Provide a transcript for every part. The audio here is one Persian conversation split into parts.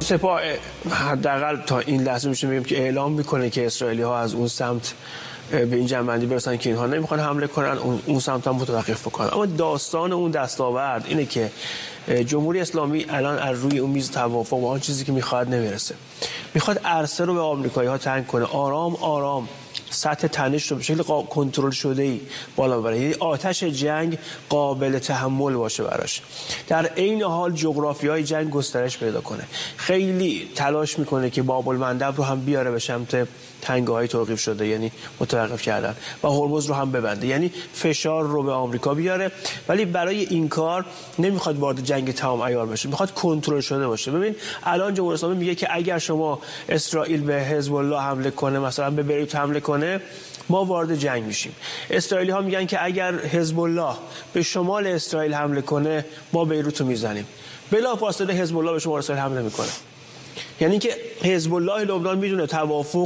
سپاه حداقل تا این لحظه میشه بگیم که اعلام میکنه که اسرائیلی ها از اون سمت به این جنبندی برسن که اینها نمیخوان حمله کنن، اون سمت هم متوقف بکنن. اما داستان اون دستاورد اینه که جمهوری اسلامی الان از روی اون میز توافق و آن چیزی که میخواد نمیرسه. میخواد عرصه رو به آمریکایی ها تنگ کنه، آرام آرام سطح تنش رو به شکل کنترل شده‌ای بالا ببره، یعنی آتش جنگ قابل تحمل باشه براش. در عین حال جغرافیای جنگ گسترش پیدا کنه. خیلی تلاش میکنه که باب المندب رو هم بیاره به سمت تنگه‌های توقیف شده، یعنی متوقف کردن، و هرمز رو هم ببنده، یعنی فشار رو به آمریکا بیاره. ولی برای این کار نمیخواد وارد جنگ تمام عیار بشه، میخواد کنترل شده باشه. ببین الان جمهوری اسلامی میگه که اگر شما اسرائیل به حزب الله حمله کنه، مثلا به بیروت حمله کنه، ما وارد جنگ میشیم. اسرائیلی ها میگن که اگر حزب الله به شمال اسرائیل حمله کنه، ما بیروت رو میزنیم. بلافاصله حزب الله به شمال اسرائیل حمله میکنه. یعنی که حزب الله لبنان میدونه توافق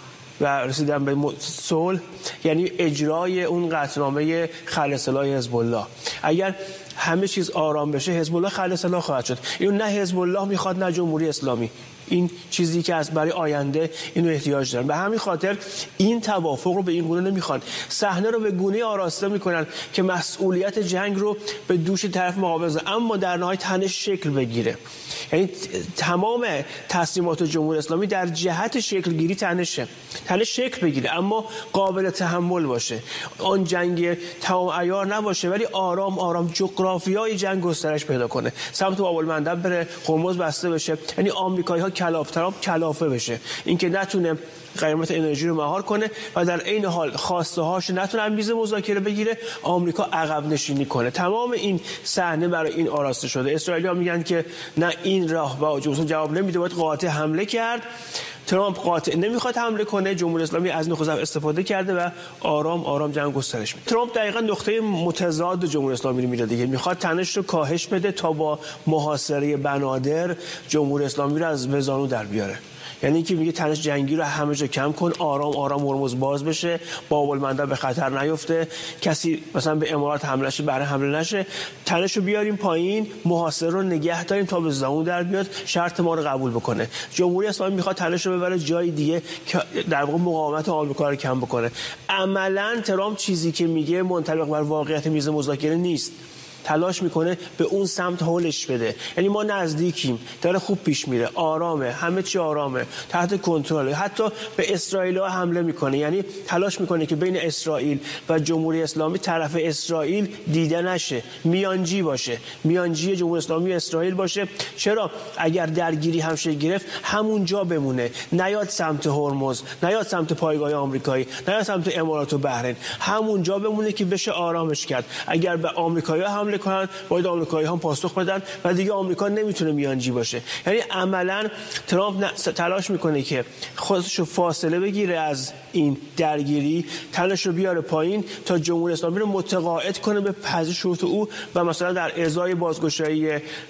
و رسیدن به صلح یعنی اجرای اون قطعنامه خلع سلاح حزب الله. اگر همه چیز آرام بشه، حزب الله خلع سلاح خواهد شد. اینو نه حزب الله میخواد نه جمهوری اسلامی. این چیزی که از برای آینده اینو احتیاج دارن. به همین خاطر این توافق رو به این گونه نمیخوان. صحنه رو به گونه آراسته میکنن که مسئولیت جنگ رو به دوش طرف مقابل بذارن، اما در نهایت تنش شکل بگیره. یعنی تمام تصمیمات جمهوری اسلامی در جهت شکل گیری تنش شکل بگیره، اما قابل تحمل باشه. آن جنگ تمام عیار نباشه، ولی آرام آرام جغرافیای جنگ گسترش پیدا کنه، سمت باب المندب بره، هرمز بسته بشه. یعنی آمریکایی‌ها کلافه بشه، اینکه نتونه قیمت انرژی رو مهار کنه و در عین حال خواسته هاش نتونه میز مذاکره بگیره، آمریکا عقب نشینی کنه. تمام این صحنه برای این آراسته شده. اسرائیلی‌ها میگن که نه، این راه با جمهوری جواب نمیده، باید قاطع حمله کرد. ترامپ قاطع نمیخواد حمله کنه، جمهوری اسلامی از نخست استفاده کرده و آرام آرام جنگ گسترش میده. ترامپ دقیقاً نقطه متضاد جمهوری اسلامی رو میره دیگه، میخواد تنش رو کاهش بده تا با محاصره بنادر جمهوری اسلامی رو از وزانو در بیاره. یعنی که میگه تنش جنگی رو همه جا کم کن، آرام آرام هرمز باز بشه، باب المندب به خطر نیفته، کسی مثلا به امارات حمله شه، برای حمله نشه، تنش رو بیاریم پایین، محاصره رو نگه داریم تا به زبون در بیاد، شرط ما رو قبول بکنه. جمهوری اسلامی میخواد تنش رو ببره جای دیگه که در واقع مقاومت آمریکا رو کم بکنه. عملاً ترامپ چیزی که میگه منطبق بر واقعیت میز مذاکره نیست. تلاش میکنه به اون سمت هولش بده. یعنی ما نزدیکیم، داره خوب پیش میره، آرامه، همه چی آرامه، تحت کنترل. حتی به اسرائیل ها حمله میکنه، یعنی تلاش میکنه که بین اسرائیل و جمهوری اسلامی طرف اسرائیل دیده نشه، میانجی باشه، میانجی جمهوری اسلامی و اسرائیل باشه. چرا؟ اگر درگیری هم شه گرفت، همونجا بمونه، نیاد سمت هرمز، نیاد سمت پایگاه آمریکایی، نیاد سمت امارات و بحرین، همونجا بمونه که بشه آرامش کرد. اگر به آمریکایی‌ها حمله کنن، باید آمریکایی‌ها هم پاسخ بدن و دیگه آمریکا نمیتونه میانجی باشه. یعنی عملاً ترامپ تلاش میکنه که خودش رو فاصله بگیره از این درگیری، تنش رو بیاره پایین تا جمهوری اسلامی رو متقاعد کنه به پذیرش شروط او و مثلا در ازای بازگشایی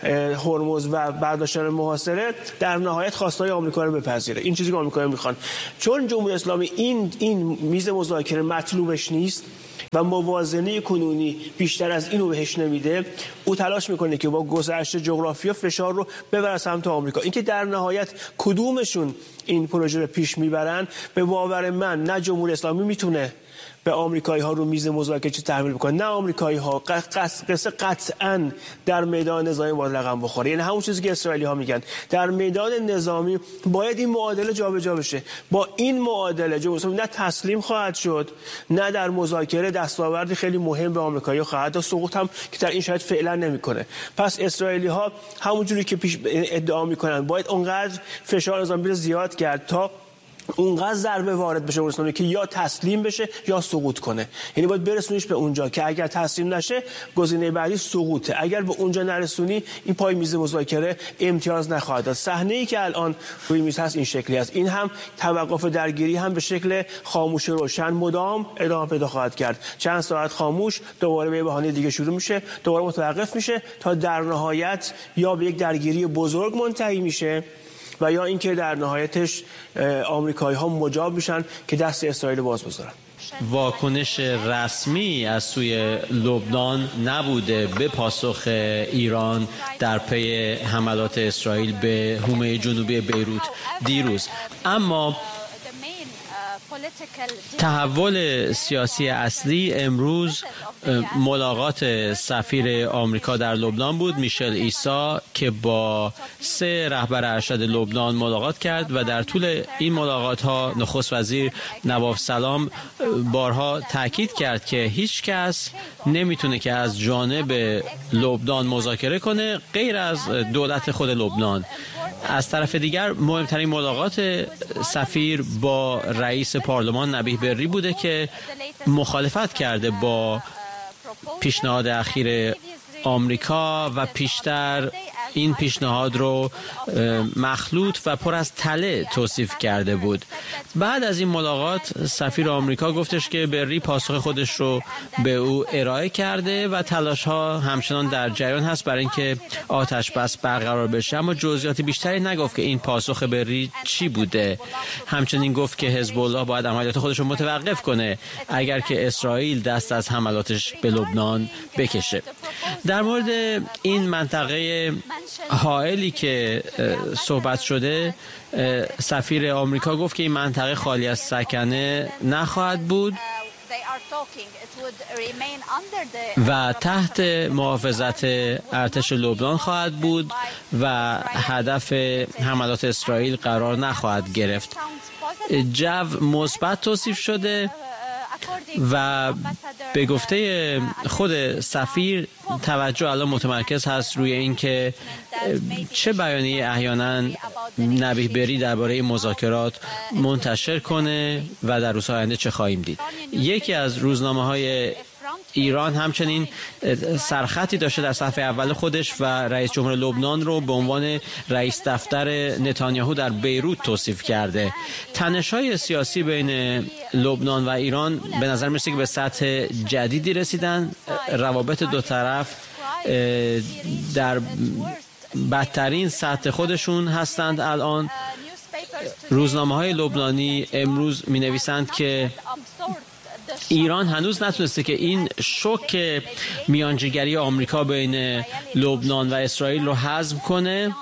هرمز و برداشتن محاصره در نهایت خواستای آمریکا رو بپذیره. این چیزی که آمریکایی‌ها میخوان. چون جمهوری اسلامی این میز مذاکره مطلوبش نیست و موازنه کنونی بیشتر از اینو بهش نمیده، او تلاش میکنه که با گذشت جغرافیا فشار رو ببره سمت آمریکا. اینکه در نهایت کدومشون این پروژه رو پیش میبرن، به باور من نه جمهوری اسلامی میتونه به آمریکایی ها رو میز مذاکره چه تحمیل بکنه، نه آمریکایی ها. قصه قطعاً در میدان نظامی باید رقم بخوره. یعنی همون چیزی که اسرائیلی ها میگن، در میدان نظامی باید این معادله جابجا بشه. با این معادله جمهوری اسلامی نه تسلیم خواهد شد، نه در مذاکره دستاوردی خیلی مهم به آمریکایی ها خواهد داد. سقوط هم که در این شرایط فعلا نمیکنه. پس اسرائیلی ها همونجوری که پیش ادعا میکنن باید اونقدر فشار نظامی رو زیاد کرد تا اونقدر ضربه وارد بشه اسلامی که یا تسلیم بشه یا سقوط کنه. یعنی باید برسونیش به اونجا که اگر تسلیم نشه گزینه بعدی سقوطه. اگر به اونجا نرسونی این پای میز مذاکره امتیاز نخواهد داد. صحنه‌ای که الان روی میز هست این شکلی است. این هم توقف درگیری هم به شکل خاموش روشن مدام ادامه پیدا خواهد کرد. چند ساعت خاموش، دوباره به بهانه دیگه شروع میشه، دوباره متوقف میشه تا در نهایت یا به یک درگیری بزرگ منتهی میشه و یا اینکه در نهایتش آمریکایی‌ها مجاب میشن که دست اسرائیل باز بذارن. واکنش رسمی از سوی لبنان نبوده به پاسخ ایران در پی حملات اسرائیل به حومه جنوبی بیروت دیروز، اما تحول سیاسی اصلی امروز ملاقات سفیر آمریکا در لبنان بود، میشل عیسی، که با 3 رهبر ارشد لبنان ملاقات کرد و در طول این ملاقات ها نخست وزیر نواف سلام بارها تاکید کرد که هیچ کس نمیتونه که از جانب لبنان مذاکره کنه غیر از دولت خود لبنان. از طرف دیگر مهمترین ملاقات سفیر با رئیس پارلمان نبیه بری بوده که مخالفت کرده با پیشنهاد اخیر آمریکا و پیشتر این پیشنهاد رو مخلوط و پر از تله توصیف کرده بود. بعد از این ملاقات سفیر آمریکا گفتش که بری پاسخ خودش رو به او ارائه کرده و تلاش ها همچنان در جریان هست برای اینکه آتش بس برقرار بشه، اما جزئیات بیشتری نگفت که این پاسخ بری چی بوده. همچنین گفت که حزب الله باید عملیات خودش رو متوقف کنه اگر که اسرائیل دست از حملاتش به لبنان بکشه. در مورد این منطقه حائلی که صحبت شده، سفیر آمریکا گفت که این منطقه خالی از سکنه نخواهد بود و تحت محافظت ارتش لبنان خواهد بود و هدف حملات اسرائیل قرار نخواهد گرفت. جو مثبت توصیف شده و به گفته خود سفیر توجه الان متمرکز هست روی این که چه بیانیه احیانا نبیه بری درباره مذاکرات منتشر کنه و در روزهای آینده چه خواهیم دید. یکی از روزنامه‌های ایران همچنین سرخطی داشته در صفحه اول خودش و رئیس جمهور لبنان رو به عنوان رئیس دفتر نتانیاهو در بیروت توصیف کرده. تنش‌های سیاسی بین لبنان و ایران به نظر می‌رسه که به سطح جدیدی رسیدن. روابط دو طرف در بدترین سطح خودشون هستند الان. روزنامه‌های لبنانی امروز می‌نویسند که ایران هنوز نتونسته که این شوک میانجیگری آمریکا بین لبنان و اسرائیل رو هضم کنه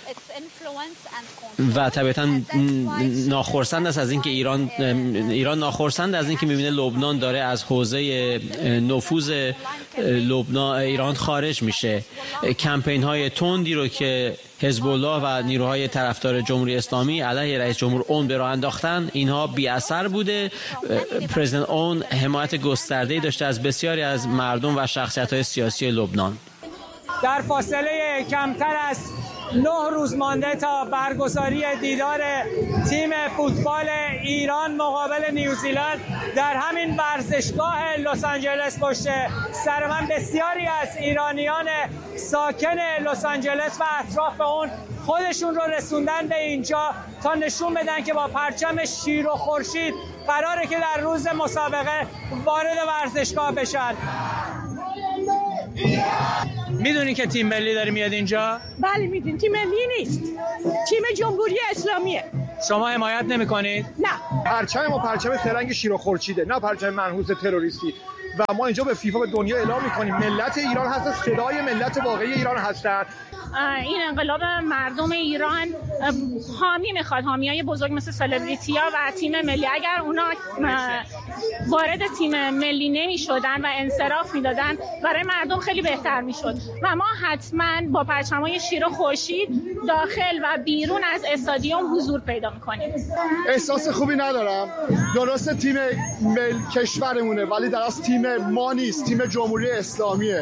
و طبعا ناخرسند است از اینکه ایران ناخرسند از اینکه می‌بینه لبنان داره از حوزه نفوذ ایران خارج میشه. کمپین‌های تندی رو که حزب الله و نیروهای طرفدار جمهوری اسلامی علیه رئیس جمهور اون به راه انداختن، اینها بی اثر بوده. پرزیدنت اون حمایت گسترده‌ای داشته از بسیاری از مردم و شخصیت‌های سیاسی لبنان. در فاصله کمتر از 9 روز مانده تا برگزاری دیدار تیم فوتبال ایران مقابل نیوزیلند در همین ورزشگاه لس آنجلس پشت سر من بسیاری از ایرانیان ساکن لس آنجلس و اطراف اون خودشون رو رسوندن به اینجا تا نشون بدن که با پرچم شیر و خورشید قراره که در روز مسابقه وارد ورزشگاه بشن. میدونین که تیم ملی داره میاد اینجا؟ بله میدونین. تیم ملی نیست، تیم جمهوری اسلامیه. شما حمایت نمی‌کنید؟ نه. پرچم ما پرچم سرنگ شیر و خورشیده، نه پرچم منحوس تروریستی. و ما اینجا به فیفا به دنیا اعلام می‌کنیم ملت ایران هست، صدای ملت واقعی ایران هستند. این انقلاب مردم ایران حامیای بزرگ مثل سلبریتی‌ها و تیم ملی، اگر اونا وارد تیم ملی نمی‌شدن و انصراف میدادن برای مردم خیلی بهتر میشد و ما حتما با پرچم‌های شیر و خورشید داخل و بیرون از استادیوم حضور پیدا می‌کنیم. احساس خوبی ندارم. درسته تیم کشورمونه ولی در اصل تیم ما نیست، تیم جمهوری اسلامیه.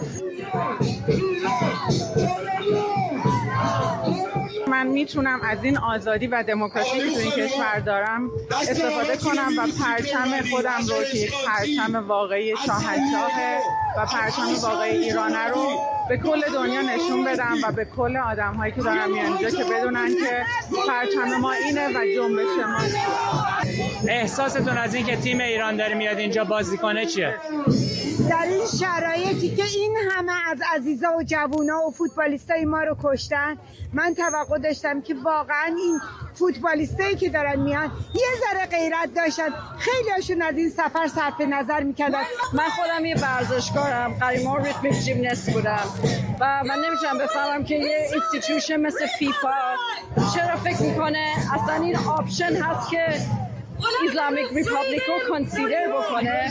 من میتونم از این آزادی و دموکراسی که تو این کشور دارم استفاده کنم و پرچم خودم رو که یک پرچم واقعی شاهنشاهه و پرچم واقعی ایرانه رو به کل دنیا نشون بدم و به کل آدم‌هایی که دارن میان اینجا که بدونن که پرچم ما اینه و جنبش ما چیه. احساستون از این که تیم ایران داره میاد اینجا بازی کنه چیه؟ در این شرایطی که این همه از عزیزا و جوونا و فوتبالیستای ما رو کشتن، من توقع داشتم که واقعا این فوتبالیستایی که دارن میان یه ذره غیرت داشتن، خیلی هاشون از این سفر صرف نظر میکردن. من خودم یه ورزشکارم، قریم‌ها ریتمیک ژیمناست بودم و من نمیتونم بفهمم که یه اینستیتوشن مثل فیفا چرا فکر میکنه اصلا این آپشن هست که اسلامیک ریپابلیک رو کنسیدر بکنه.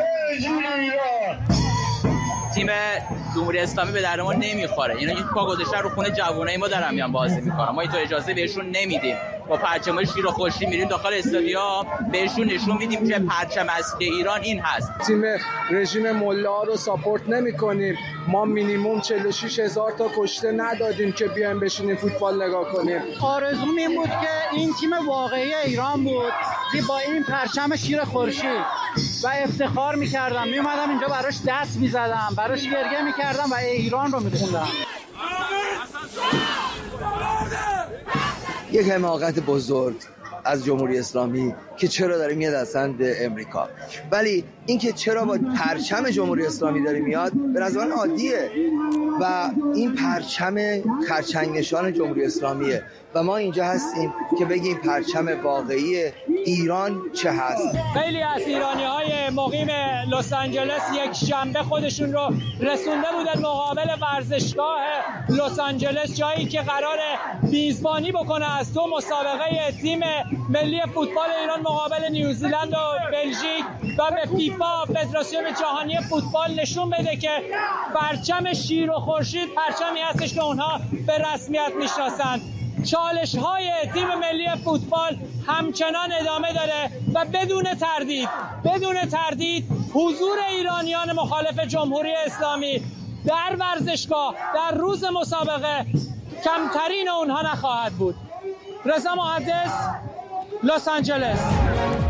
تیم جمهوری اسلامی به درد ما نمیخوره. اینا یک پا گذاشتن رو خونه جوونای ما دارن میان بازی میکنن. ما تو اجازه بهشون نمیدیم. با پرچم شیر و خورشید میریم داخل استادیوم، بهشون نشون میدیم که پرچم اصلی ایران این هست. تیم رژیم ملا رو ساپورت نمی‌کنیم. ما مینیمم 46000 تا کشته ندادیم که بیایم بشینیم فوتبال نگاه کنیم. آرزوم این بود که این تیم واقعی ایران بود که با این پرچم شیر خورشید و افتخار می‌کردم. میومدم اینجا براش دست می‌زدم، براش گریه می‌کردم و ایران رو می‌خوندم. یک حماقت بزرگ از جمهوری اسلامی که چرا داره میاد اصلا به امریکا، ولی اینکه چرا با پرچم جمهوری اسلامی داره میاد به نظر من عادیه و این پرچم خرچنگ نشان جمهوری اسلامیه و ما اینجا هستیم که بگیم پرچم واقعی ایران چه هست. خیلی از ایرانی‌های مقیم لس آنجلس یک شنبه خودشون رو رسونده بودن مقابل ورزشگاه لس آنجلس، جایی که قراره میزبانی بکنه از تو مسابقه تیم ملی فوتبال ایران مقابل نیوزیلند و بلژیک و به فیفا فدراسیون جهانی فوتبال نشون بده که پرچم شیر و خورشید پرچمی هستش که اونها به رسمیت میشناسند. چالش‌های تیم ملی فوتبال همچنان ادامه داره و بدون تردید حضور ایرانیان مخالف جمهوری اسلامی در ورزشگاه در روز مسابقه کمترین اونها نخواهد بود. رضا محدث، لس آنجلس.